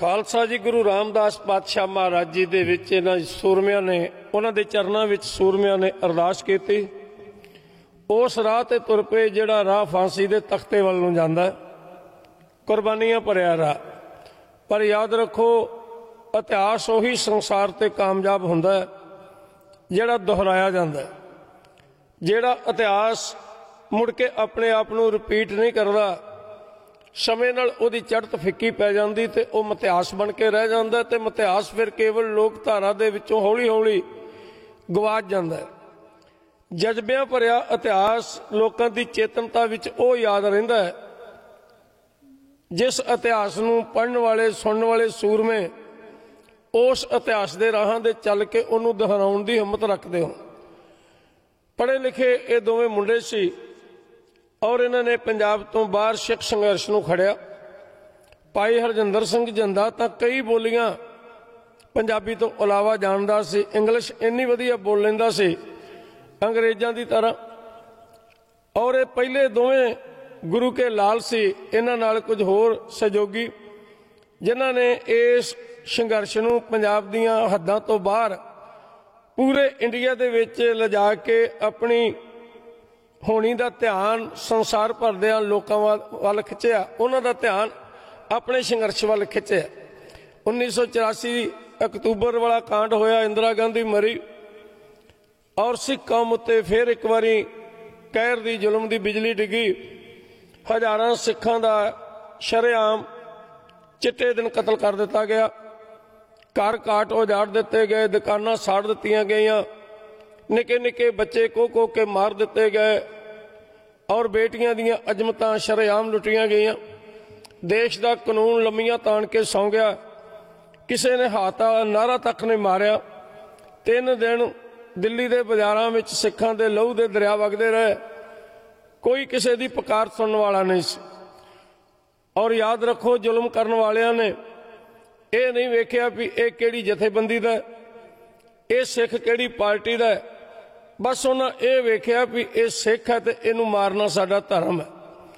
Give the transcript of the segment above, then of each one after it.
खालसा जी गुरु रामदास पातशाह महाराज जी दे विच इन्हां सूरमियां ने उन्हां दे चरनां विच सूरमियां ने अरदास कीती। उस राह ते तुर पे जिहड़ा राह फांसी दे तख्ते वल नूं जांदा, कुर्बानियां भरिया राह। पर याद रखो, इतिहास उही संसार ते कामयाब हुंदा है जिहड़ा दोहराया जांदा है। जिहड़ा इतिहास मुड़ के अपने आप नूं रिपीट नहीं करदा, समय नाल उहदी चढ़त फिक्की पै जांदी ते ओह मिथिहास बन के रह जांदा ते मिथिहास फिर केवल लोक धारा दे विचों हौली हौली गवाच जांदा है। जज्बियां भरिया इतिहास लोकां दी चेतनता विच ओह याद रहिंदा है जिस इतिहास नूं पढ़न वाले सुनने वाले सूरमे उस इतिहास दे राहां दे चल के उहनूं दोहराउण दी हिम्मत रखदे हो। पढ़े लिखे ये दोवें मुंडे सी और इन्होंने पंजाब तो बाहर सिख संघर्ष नूं खड़िया। भाई हरजिंदर सिंह जिंदा तां कई बोलियां पंजाबी तो इलावा जानदा सी, इंग्लिश इन्नी वधिया बोल लैंदा सी अंग्रेज़ां दी तरह। और ये पहले दोवें गुरु के लाल सी, इन्हां नाल कुछ होर सहयोगी जिन्हां ने इस संघर्ष नूं पंजाब दीआं हद्दां तो बाहर पूरे इंडिया दे विच लिजा के अपनी होनी का ध्यान संसार भर दे लोकां वाल खिंचिया, उन्हां दा ध्यान अपने संघर्ष वाल खिंचिया। 1984 अक्तूबर वाला कांड होया, इंदिरा गांधी मरी और सिख कौम उत्ते फिर एक बारी कहर दी जुल्म दी बिजली डिगी। हज़ारां सिखां दा शरेआम चिट्टे दिन कतल कर दिता गया, घर घाट उजाड़ दिते गए, दुकानां साड़ दित्तियां गईयां, निके निके बच्चे को के मार दिते गए और बेटियां दियां अजमतां शरेआम लुटियां गईयां। देश का कानून लम्मियां तान के सौ गया, किसी ने हाथा नारा तक नहीं मारिया। 3 दिन दिल्ली के बाजारां विच सिखां दे लहू दे दरिया वगदे रहे, कोई किसी की पुकार सुनने वाला नहीं सी। और याद रखो, जुल्म करने वालियां ने यह नहीं वेख्या भी यह किहड़ी जथेबंदी दा, ये सिख किहड़ी पार्टी दा है, बस उन्हें यह वेख्या भी ये सिख है तो इनू मारना साडा धर्म है।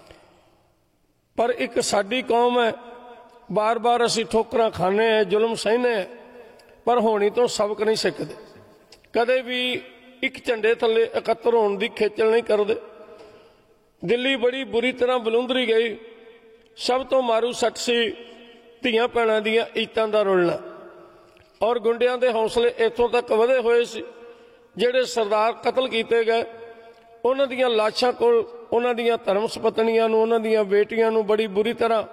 पर एक साडी कौम है, बार बार असी ठोकरां खाने हैं, जुल्म सहने हैं, पर होनी तो सबक नहीं सिखते। कदे भी एक झंडे थले इकट्ठे होने की खेचल नहीं करते। दिल्ली बड़ी बुरी तरह बलुंदरी गई। सब तो मारू सट सी धीआं भैणां दीआं इज्जतां दा रुलना और गुंडियां दे हौसले इत्थों तक वधे हुए सी। ਜਿਹੜੇ सरदार कतल किए गए, उन्हां दीआं लाशां कोल उन्हां दीआं धर्म सपत्नियां नूं, उन्हां दीआं बेटियां नूं बड़ी बुरी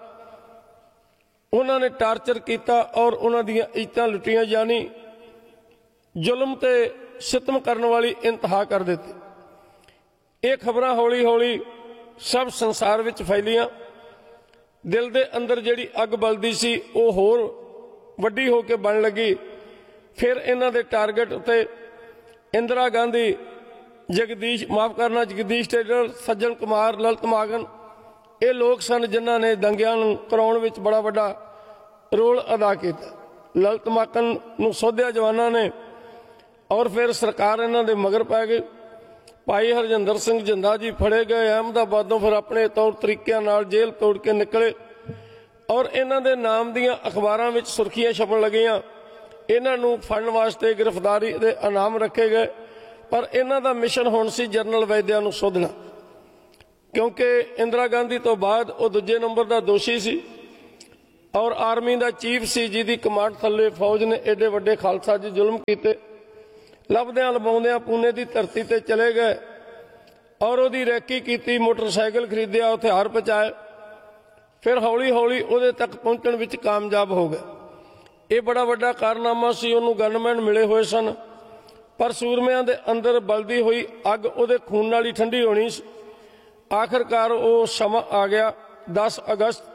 तरह उन्हां ने टार्चर किया और उन्हां दीआं इज्जतां लुटियां, जानी जुल्म ते सितम करने वाली इंतहा कर दी। ये खबरां हौली हौली सब संसार विच फैलियां। दिल दे अंदर जिहड़ी अग बलदी सी वो होर वड्डी हो के बन लगी। फिर इन्हां दे टारगेट उत्ते इंदिरा गांधी, जगदीश माफ करना जगदीश टेलर, सज्जन कुमार, ललित मागन, ये लोग सन जिन्हां ने दंगियां नूं कराउण विच बड़ा वड्डा रोल अदा किया। ललित मागन नूं सोधिया जवानां ने और फिर सरकार इन्हां दे मगर पै गई। भाई हरजिंदर सिंह जिंदा जी फड़े गए अहमदाबादों, फिर अपने तौर तरीकों नाल जेल तोड़ के निकले और इन्हां दे नाम दीआं अखबारां विच सुर्खियां छपण लगियां। इन्हां नूं फड़न वास्ते गिरफ्तारी दे इनाम रखे गए, पर इन्हां दा मिशन हुण सी जनरल वैद्या नूं सोधना, क्योंकि इंदिरा गांधी तो बाद वो दूजे नंबर का दोषी सी और आर्मी का चीफ सी जिहदी कमांड थले फौज ने एडे वड्डे खालसा जी जुल्म किए। लभद्यां लभाउंदियां पूने की धरती ते चले गए और उहदी रैकी की, मोटरसाइकिल खरीदिया, हथियार पहुँचाए, फिर हौली हौली उहदे तक पहुँचण विच कामयाब हो गए। ये बड़ा वड्डा कारनामा सी। उन्होंने गनमैन मिले हुए सन, पर सूरमियां दे अंदर बलदी हुई अग उहदे खून नाल ही ठंडी होनी सी। आखिरकार वो समा आ गया 10 अगस्त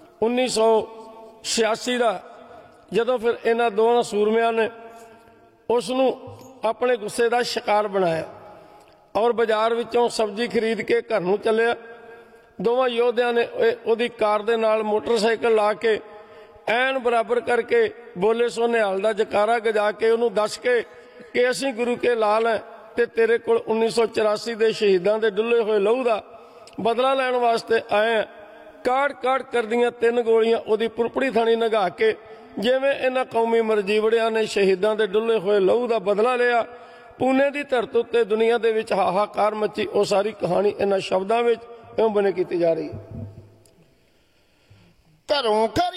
1986 का, जदों फिर इन्हां दोवां सूरमियां ने उसनूं अपने गुस्से का शिकार बनाया और बाजार विचों सब्जी खरीद के घर नूं चलिया। दोवां योद्धियां ने उहदी कार दे नाल मोटरसाइकिल ला के ऐन बराबर करके बोले सो निहाल दा जकारा गजा के उन्होंने दस के कि असीं गुरु के लाल हैं ते तेरे कोल 1984 के शहीदां दे डुल्ले हुए लहू का बदला लैण वास्ते आए हैं। ਕਾੜ ਕਾੜ ਕਰਦੀਆਂ 3 ਗੋਲੀਆਂ ਉਹਦੀ ਪੁਰਪੜੀ ਥਾਣੀ ਨਗਾ ਕੇ ਜਿਵੇਂ ਇਹਨਾਂ ਕੌਮੀ ਮਰਜੀਵੜਿਆਂ ਨੇ ਸ਼ਹੀਦਾਂ ਦੇ ਡੁੱਲੇ ਹੋਏ ਲਹੂ ਦਾ ਬਦਲਾ ਲਿਆ। ਪੂਨੇ ਦੀ ਧਰਤ ਉੱਤੇ ਦੁਨੀਆ ਦੇ ਵਿੱਚ ਹਾਹਾਕਾਰ ਮੱਚੀ। ਉਹ ਸਾਰੀ ਕਹਾਣੀ ਇਹਨਾਂ ਸ਼ਬਦਾਂ ਵਿੱਚ ਇਉਂ ਬਣੇ ਕੀਤੀ ਜਾ ਰਹੀ ਹੈ। ਘਰੋਂ ਘਰ